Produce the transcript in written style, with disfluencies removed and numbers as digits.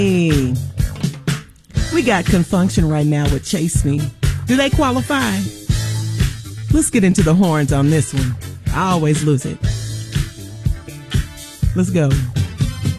Hey, we got Confunction right now with Chase Me. Do they qualify? Let's get into the horns on this one. I always lose it. Let's go.